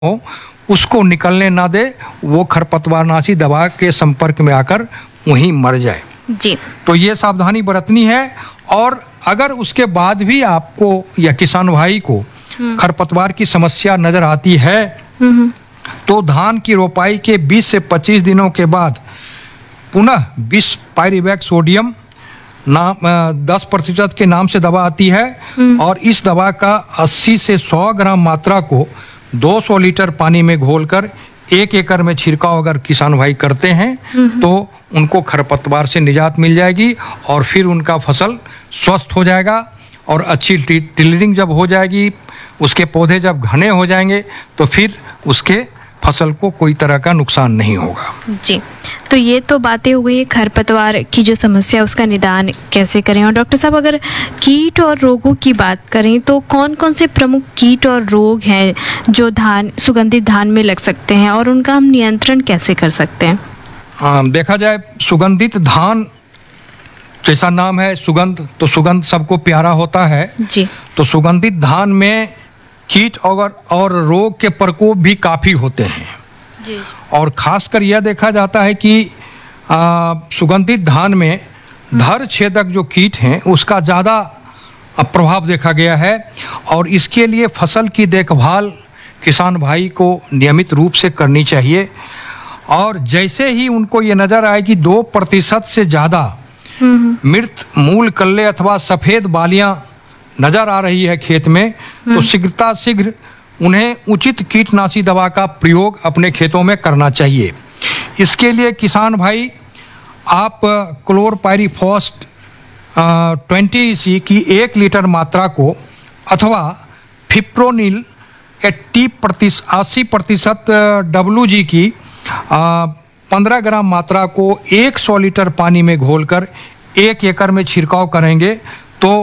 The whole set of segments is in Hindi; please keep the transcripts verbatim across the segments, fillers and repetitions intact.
हो उसको निकलने ना दे, वो खरपतवारनाशी दवा के संपर्क में आकर वहीं मर जाए जी। तो ये सावधानी बरतनी है। और अगर उसके बाद भी आपको या किसान भाई को खरपतवार की समस्या नजर आती है तो धान की रोपाई के बीस से पच्चीस दिनों के बाद पुनः बीस पायरिवैक्स सोडियम नाम दस प्रतिशत के नाम से दवा आती है और इस दवा का अस्सी से सौ ग्राम मात्रा को दो सौ लीटर पानी में घोलकर एक एकड़ में छिड़काव अगर किसान भाई करते हैं तो उनको खरपतवार से निजात मिल जाएगी और फिर उनका फसल स्वस्थ हो जाएगा। और अच्छी टिलरिंग जब हो जाएगी, उसके पौधे जब घने हो जाएंगे तो फिर उसके फसल को कोई तरह का नुकसान नहीं होगा जी। तो ये तो बातें हो गई है खरपतवार की जो समस्या उसका निदान कैसे करें। और डॉक्टर साहब अगर कीट और रोगों की बात करें तो कौन कौन से प्रमुख कीट और रोग हैं जो धान सुगंधित धान में लग सकते हैं और उनका हम नियंत्रण कैसे कर सकते हैं? आ, देखा जाए सुगंधित धान जैसा नाम है सुगंध, तो सुगंध सबको प्यारा होता है जी। तो सुगंधित धान में कीट और और रोग के प्रकोप भी काफ़ी होते हैं जी। और खासकर यह देखा जाता है कि आ, सुगंधित धान में धर छेदक जो कीट हैं उसका ज़्यादा प्रभाव देखा गया है और इसके लिए फसल की देखभाल किसान भाई को नियमित रूप से करनी चाहिए। और जैसे ही उनको ये नज़र आए कि दो प्रतिशत से ज़्यादा मृत मूल कल्ले अथवा सफ़ेद बालियाँ नज़र आ रही है खेत में तो शीघ्रता शीघ्र उन्हें उचित कीटनाशी दवा का प्रयोग अपने खेतों में करना चाहिए। इसके लिए किसान भाई आप क्लोरपायरीफॉस ट्वेंटी सी की एक लीटर मात्रा को अथवा फिप्रोनिल अस्सी प्रतिशत अस्सी प्रतिशत डब्ल्यू जी की पंद्रह ग्राम मात्रा को सौ लीटर पानी में घोलकर एक एकड़ में छिड़काव करेंगे तो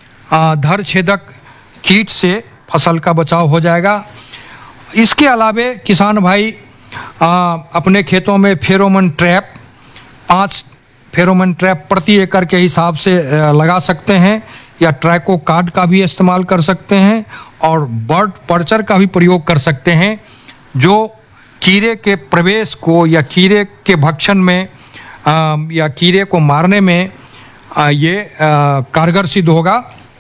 धर छेदक कीट से फसल का बचाव हो जाएगा। इसके अलावे किसान भाई आ, अपने खेतों में फेरोमोन ट्रैप पाँच फेरोमोन ट्रैप प्रति एकड़ के हिसाब से लगा सकते हैं या ट्रैको कार्ड का भी इस्तेमाल कर सकते हैं और बर्ड पर्चर का भी प्रयोग कर सकते हैं जो कीड़े के प्रवेश को या कीड़े के भक्षण में आ, या कीड़े को मारने में आ, ये आ, कारगर सिद्ध होगा।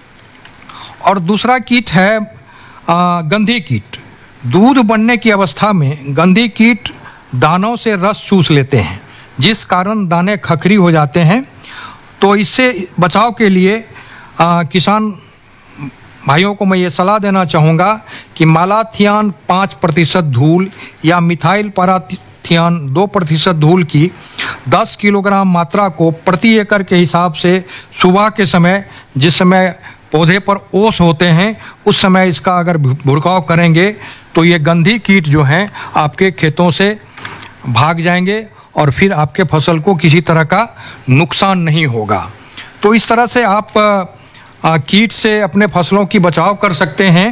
और दूसरा कीट है आ, गंधी कीट। दूध बनने की अवस्था में गंधी कीट दानों से रस चूस लेते हैं जिस कारण दाने खखरी हो जाते हैं। तो इससे बचाव के लिए आ, किसान भाइयों को मैं ये सलाह देना चाहूँगा कि मालाथियान पाँच प्रतिशत धूल या मिथाइल पाराथियान दो प्रतिशत धूल की दस किलोग्राम मात्रा को प्रति एकड़ के हिसाब से सुबह के समय जिस समय पौधे पर ओस होते हैं उस समय इसका अगर भुड़काव करेंगे तो ये गंधी कीट जो हैं आपके खेतों से भाग जाएंगे और फिर आपके फसल को किसी तरह का नुकसान नहीं होगा। तो इस तरह से आप आ, कीट से अपने फसलों की बचाव कर सकते हैं।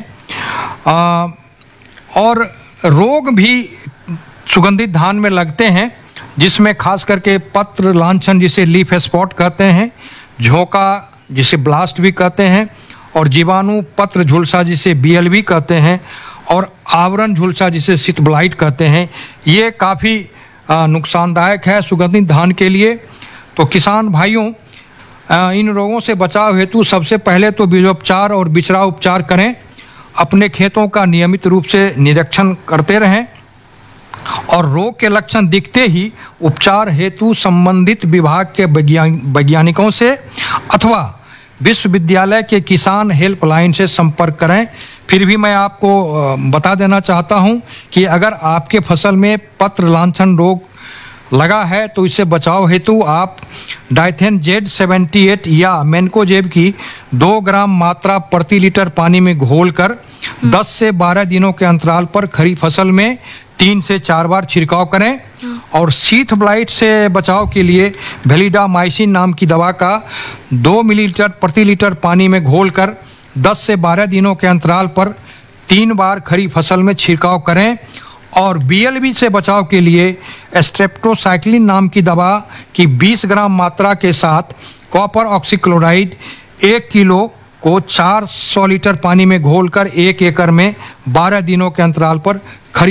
आ, और रोग भी सुगंधित धान में लगते हैं जिसमें खास करके पत्र लांछन जिसे लीफ स्पॉट कहते हैं, झोंका जिसे ब्लास्ट भी कहते हैं और जीवाणु पत्र झुलसा जिसे बी एल भी कहते हैं और आवरण झुलसा जिसे शीत ब्लाइट कहते हैं। ये काफ़ी नुकसानदायक है सुगंधित धान के लिए। तो किसान भाइयों इन रोगों से बचाव हेतु सबसे पहले तो बीजोपचार और बिचरा उपचार करें, अपने खेतों का नियमित रूप से निरीक्षण करते रहें और रोग के लक्षण दिखते ही उपचार हेतु संबंधित विभाग के वैज्ञानिकों से अथवा विश्वविद्यालय के किसान हेल्पलाइन से संपर्क करें। फिर भी मैं आपको बता देना चाहता हूं कि अगर आपके फसल में पत्र लांछन रोग लगा है तो इससे बचाव हेतु आप डाइथेन जेड सेवेंटी एट या मेनकोजेब की दो ग्राम मात्रा प्रति लीटर पानी में घोलकर दस से बारह दिनों के अंतराल पर खरीफ फसल में तीन से चार बार छिड़काव करें। और शीत ब्लाइट से बचाव के लिए वेलिडामाइसिन नाम की दवा का दो मिलीलीटर प्रति लीटर पानी में घोलकर दस से बारह दिनों के अंतराल पर तीन बार खरीफ फसल में छिड़काव करें। और बी एल बी से बचाव के लिए स्ट्रेप्टोसाइक्लिन नाम की दवा की बीस ग्राम मात्रा के साथ कॉपर ऑक्सीक्लोराइड एक किलो को चार सौ लीटर पानी में घोलकर एक एकड़ में बारह दिनों के अंतराल पर